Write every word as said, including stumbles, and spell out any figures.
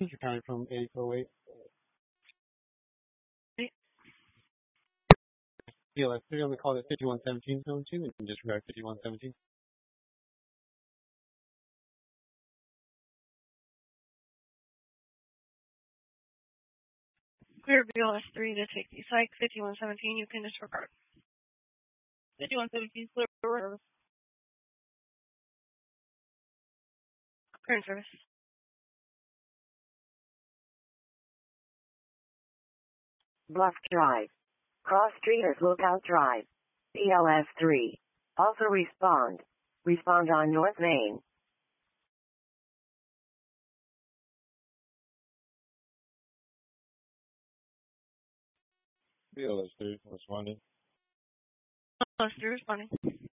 You're coming from eight oh eight. B L S three only called it fifty-one seventeen zone two and disregard fifty-one seventeen. Clear B L S three to take the psych. fifty-one seventeen, you can disregard. fifty-one seventeen, clear service. Current service. Bluff Drive. Cross Street is Lookout Drive. B L S three. Also respond. Respond on North Main. B L S three responding. B L S three responding.